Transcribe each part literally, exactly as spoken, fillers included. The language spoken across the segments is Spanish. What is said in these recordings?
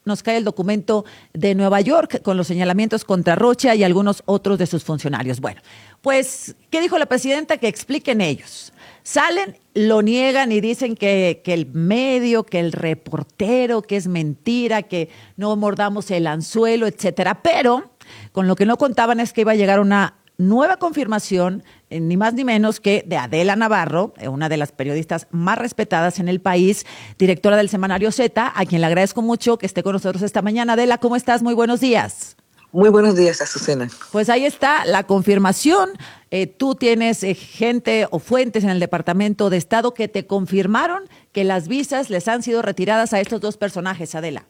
nos cae el documento de Nueva York con los señalamientos contra Rocha y algunos otros de sus funcionarios. Bueno, pues, ¿qué dijo la presidenta? Que expliquen ellos. Salen, lo niegan y dicen que, que el medio, que el reportero, que es mentira, que no mordamos el anzuelo, etcétera. Pero con lo que no contaban es que iba a llegar una nueva confirmación, eh, ni más ni menos que de Adela Navarro, eh, una de las periodistas más respetadas en el país, directora del semanario Z, a quien le agradezco mucho que esté con nosotros esta mañana. Adela, ¿cómo estás? Muy buenos días. Muy buenos días, Azucena. Pues ahí está la confirmación. Eh, tú tienes eh, gente o fuentes en el Departamento de Estado que te confirmaron que las visas les han sido retiradas a estos dos personajes, Adela.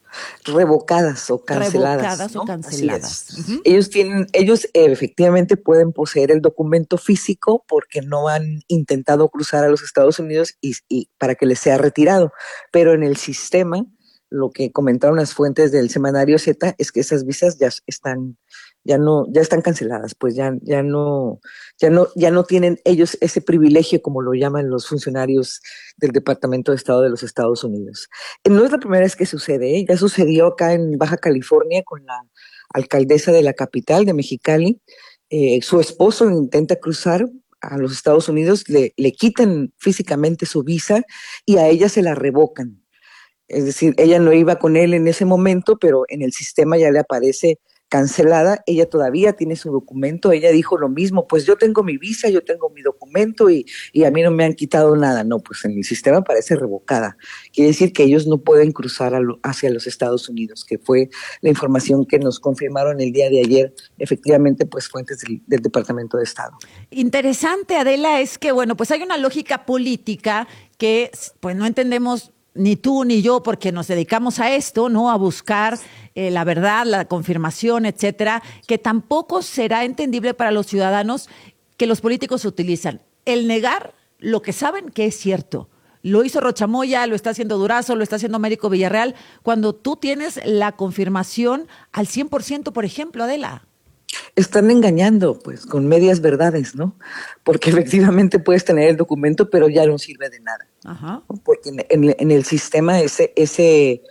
Revocadas o canceladas. Revocadas ¿no? o canceladas. Uh-huh. Ellos tienen, ellos eh, efectivamente pueden poseer el documento físico porque no han intentado cruzar a los Estados Unidos y, y para que les sea retirado. Pero en el sistema, lo que comentaron las fuentes del semanario Z es que esas visas ya están, ya no, ya están canceladas, pues ya, ya no, ya no, ya no tienen ellos ese privilegio como lo llaman los funcionarios del Departamento de Estado de los Estados Unidos. No es la primera vez que sucede, ¿eh? Ya sucedió acá en Baja California con la alcaldesa de la capital de Mexicali. Eh, su esposo intenta cruzar a los Estados Unidos, le, le quitan físicamente su visa y a ella se la revocan. Es decir, ella no iba con él en ese momento, pero en el sistema ya le aparece cancelada. Ella todavía tiene su documento. Ella dijo lo mismo, pues yo tengo mi visa, yo tengo mi documento y, y a mí no me han quitado nada. No, pues en el sistema aparece revocada. Quiere decir que ellos no pueden cruzar a lo, hacia los Estados Unidos, que fue la información que nos confirmaron el día de ayer, efectivamente, pues fuentes del, del Departamento de Estado. Interesante, Adela, es que, bueno, pues hay una lógica política que, pues no entendemos ni tú ni yo, porque nos dedicamos a esto, ¿no? A buscar eh, la verdad, la confirmación, etcétera, que tampoco será entendible para los ciudadanos que los políticos utilizan. El negar lo que saben que es cierto. Lo hizo Rocha Moya, lo está haciendo Durazo, lo está haciendo Américo Villarreal, cuando tú tienes la confirmación al cien por ciento, por ejemplo, Adela. Están engañando, pues, con medias verdades, ¿no? Porque efectivamente puedes tener el documento, pero ya no sirve de nada. Ajá. Porque en, en, en el sistema ese, ese,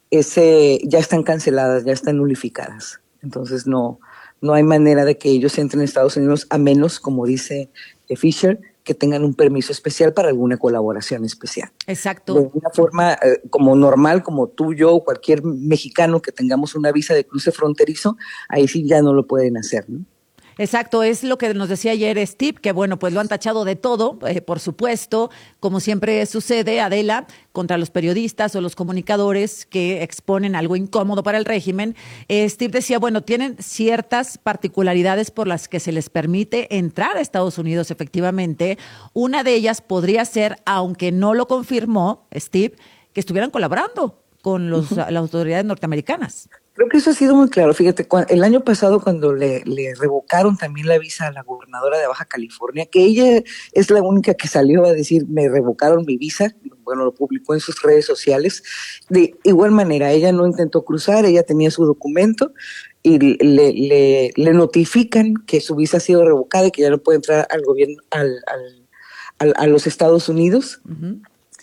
ese, ya están canceladas, ya están nulificadas. Entonces no, no hay manera de que ellos entren a Estados Unidos, a menos, como dice Fisher, que tengan un permiso especial para alguna colaboración especial. Exacto. De una forma eh, como normal, como tú, yo, o cualquier mexicano que tengamos una visa de cruce fronterizo, ahí sí ya no lo pueden hacer, ¿no? Exacto, es lo que nos decía ayer Steve, que bueno, pues lo han tachado de todo, eh, por supuesto, como siempre sucede, Adela, contra los periodistas o los comunicadores que exponen algo incómodo para el régimen. Eh, Steve decía, bueno, tienen ciertas particularidades por las que se les permite entrar a Estados Unidos, efectivamente. Una de ellas podría ser, aunque no lo confirmó Steve, que estuvieran colaborando con los, uh-huh. las autoridades norteamericanas. Creo que eso ha sido muy claro. Fíjate, el año pasado cuando le, le revocaron también la visa a la gobernadora de Baja California, que ella es la única que salió a decir, me revocaron mi visa, bueno, lo publicó en sus redes sociales. De igual manera, ella no intentó cruzar, ella tenía su documento y le, le, le notifican que su visa ha sido revocada y que ya no puede entrar al gobierno, al, al, al, a los Estados Unidos. Uh-huh.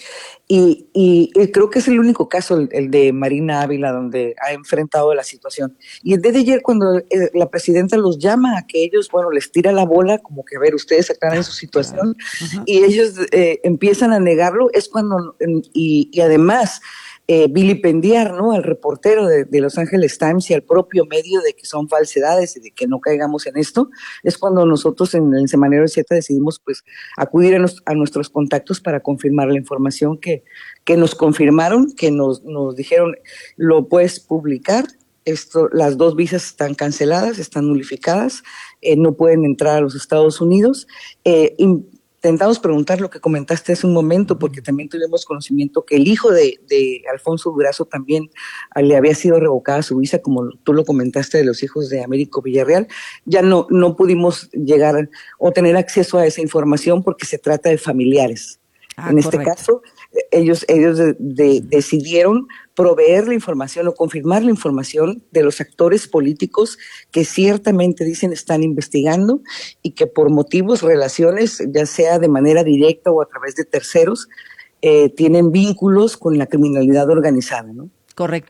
Y, y, y creo que es el único caso, el, el de Marina Ávila, donde ha enfrentado la situación. Y el día de ayer, cuando eh, la presidenta los llama a que ellos, bueno, les tira la bola, como que, a ver, ustedes aclaren su situación, uh-huh. y ellos eh, empiezan a negarlo, es cuando, y, y además, eh, vilipendiar, ¿no?, al reportero de, de Los Angeles Times y al propio medio de que son falsedades y de que no caigamos en esto, es cuando nosotros en el semanario Z decidimos, pues, acudir a, nos, a nuestros contactos para confirmar la información que, que nos confirmaron, que nos, nos dijeron, lo puedes publicar, esto, las dos visas están canceladas, están nulificadas, eh, no pueden entrar a los Estados Unidos, eh, y, intentamos preguntar lo que comentaste hace un momento, porque también tuvimos conocimiento que el hijo de, de Alfonso Durazo también le había sido revocada su visa, como tú lo comentaste de los hijos de Américo Villarreal. Ya no, no pudimos llegar o tener acceso a esa información porque se trata de familiares. Ah, en este correcto. caso, ellos, ellos de, de, decidieron proveer la información o confirmar la información de los actores políticos que ciertamente dicen están investigando y que por motivos, relaciones, ya sea de manera directa o a través de terceros, eh, tienen vínculos con la criminalidad organizada, ¿no? Correcto.